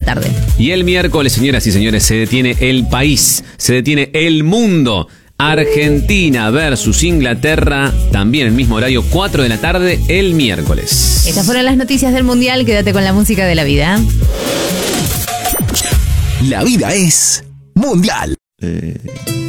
tarde. Y el miércoles, señoras y señores, se detiene el país, se detiene el mundo. Argentina versus Inglaterra, también el mismo horario, 4 de la tarde, el miércoles. Estas fueron las noticias del Mundial. Quédate con la música de la vida. La vida es mundial.